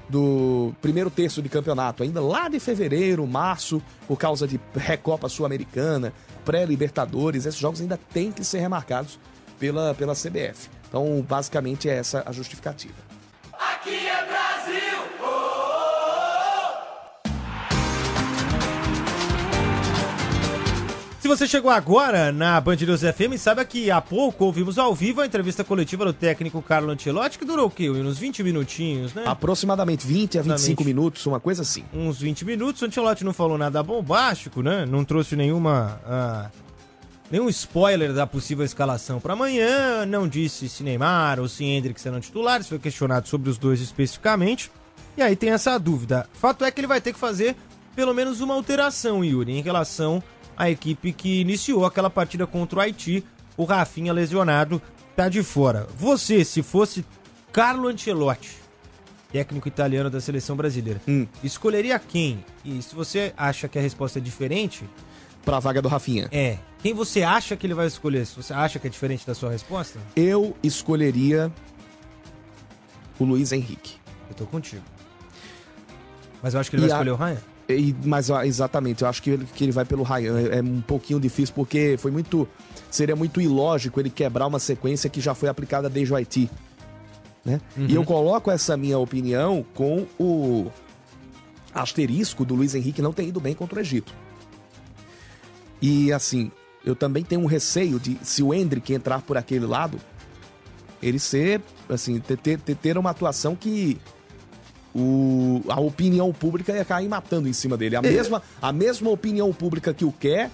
do primeiro terço de campeonato, ainda lá de fevereiro, março, por causa de Recopa Sul-Americana, pré-Libertadores, esses jogos ainda têm que ser remarcados pela CBF. Então, basicamente, é essa a justificativa. Aqui é Brasil! Se você chegou agora na Band News FM, saiba que há pouco ouvimos ao vivo a entrevista coletiva do técnico Carlo Ancelotti, que durou o quê? Uns 20 minutinhos, né? Aproximadamente 20 a 25 minutos, uma coisa assim. Uns 20 minutos. O Ancelotti não falou nada bombástico, né? Não trouxe nenhum spoiler da possível escalação para amanhã, não disse se Neymar ou se Endrick serão titulares, foi questionado sobre os dois especificamente. E aí tem essa dúvida. Fato é que ele vai ter que fazer pelo menos uma alteração, Yuri, em relação a equipe que iniciou aquela partida contra o Haiti. O Rafinha lesionado tá de fora. Você, se fosse Carlo Ancelotti, técnico italiano da seleção brasileira, escolheria quem? E se você acha que a resposta é diferente... Pra vaga do Rafinha. Quem você acha que ele vai escolher? Se você acha que é diferente da sua resposta? Eu escolheria o Luiz Henrique. Eu tô contigo. Mas eu acho que ele vai escolher o Ryan? Exatamente, eu acho que ele vai pelo Ryan. É um pouquinho difícil porque seria muito ilógico ele quebrar uma sequência que já foi aplicada desde o Haiti, né? E eu coloco essa minha opinião com o asterisco do Luiz Henrique não ter ido bem contra o Egito. E assim, eu também tenho um receio de, se o Endrick entrar por aquele lado, ele ser, assim, ter uma atuação que a opinião pública ia cair matando em cima dele. A mesma opinião pública que o quer,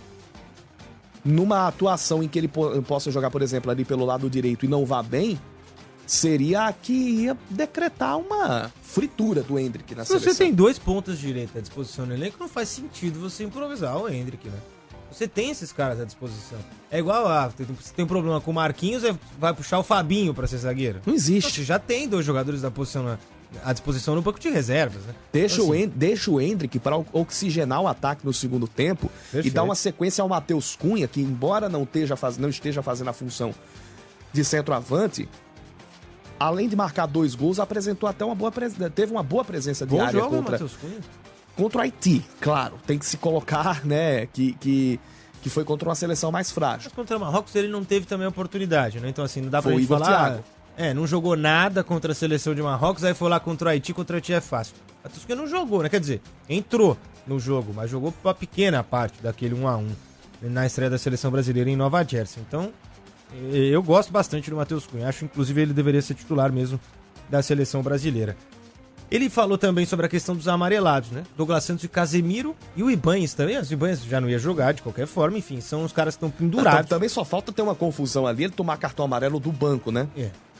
numa atuação em que ele possa jogar, por exemplo, ali pelo lado direito e não vá bem, seria a que ia decretar uma fritura do Endrick na seleção. Se você tem 2 pontas direitas à disposição no elenco, não faz sentido você improvisar o Endrick, né? Você tem esses caras à disposição. É igual você tem um problema com o Marquinhos, vai puxar o Fabinho pra ser zagueiro. Não existe. Você já tem 2 jogadores da posição à disposição no banco de reservas, né? Deixa o Endrick para oxigenar o ataque no segundo tempo. Perfeito. E dar uma sequência ao Matheus Cunha, que embora não esteja fazendo a função de centroavante, além de marcar 2 gols, apresentou até teve uma boa presença de área contra o Haiti, claro. Tem que se colocar, né, que foi contra uma seleção mais frágil. Mas contra o Marrocos ele não teve também a oportunidade, né? Então assim, não dá pra gente falar... não jogou nada contra a seleção de Marrocos, aí foi lá contra o Haiti é fácil. A Tusquia não jogou, né? Quer dizer, entrou no jogo, mas jogou uma pequena parte daquele 1-1 na estreia da seleção brasileira em Nova Jersey. Então, eu gosto bastante do Matheus Cunha. Acho, inclusive, ele deveria ser titular mesmo da seleção brasileira. Ele falou também sobre a questão dos amarelados, né? Douglas Santos e Casemiro e o Ibanez também. O Ibanez já não ia jogar de qualquer forma, enfim, são os caras que estão pendurados. Também só falta ter uma confusão ali, ele tomar cartão amarelo do banco, né?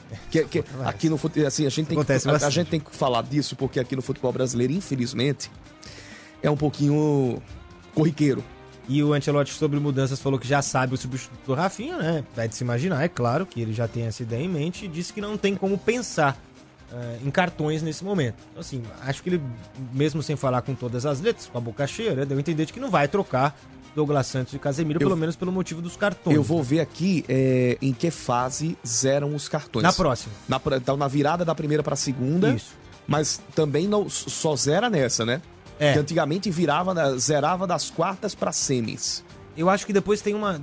Aqui no futebol, assim, a gente tem que falar disso, porque aqui no futebol brasileiro, infelizmente, é um pouquinho corriqueiro. E o Ancelotti, sobre mudanças, falou que já sabe o substituto do Rafinha, né? É de se imaginar, é claro que ele já tem essa ideia em mente e disse que não tem como pensar em cartões nesse momento. Então, assim, acho que ele, mesmo sem falar com todas as letras, com a boca cheia, né, deu a entender de que não vai trocar Douglas Santos e Casemiro, pelo menos pelo motivo dos cartões. Eu vou ver aqui em que fase zeram os cartões. Na próxima. Então, na virada da primeira para a segunda. Isso. Mas também não só zera nessa, né? Que antigamente zerava das quartas para semis. Eu acho que depois tem uma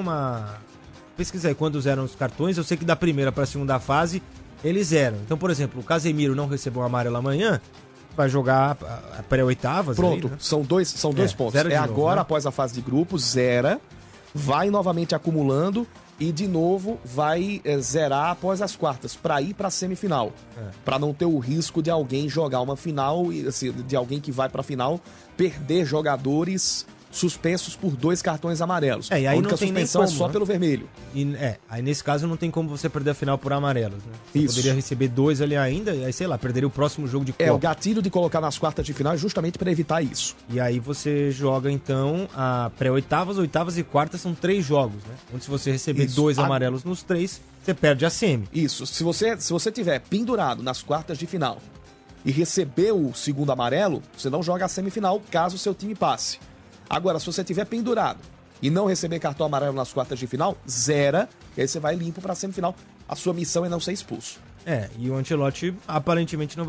pesquisa aí quando zeram os cartões. Eu sei que da primeira para a segunda fase eles zeram. Então, por exemplo, o Casemiro não recebeu um amarelo amanhã, vai jogar a pré-oitavas. Pronto, ali, né? são dois pontos. Agora, né? Após a fase de grupos, zera, vai novamente acumulando e de novo vai zerar após as quartas, para ir para a semifinal. Para não ter o risco de alguém jogar uma final, assim, de alguém que vai para a final perder jogadores suspensos por 2 cartões amarelos. E aí a única não tem suspensão nem como, é só pelo vermelho. Aí nesse caso não tem como você perder a final por amarelos, né? Você Isso. poderia receber 2 ali ainda, e aí, sei lá, perderia o próximo jogo de Copa. O gatilho de colocar nas quartas de final é justamente para evitar isso. E aí você joga, então, a pré-oitavas, oitavas e quartas são 3 jogos, né? Onde se você receber 2 amarelos nos 3, você perde a semi. Isso. Se você tiver pendurado nas quartas de final e receber o segundo amarelo, você não joga a semifinal, caso o seu time passe. Agora, se você tiver pendurado e não receber cartão amarelo nas quartas de final, zera, e aí você vai limpo para a semifinal. A sua missão é não ser expulso. E o Ancelotti aparentemente não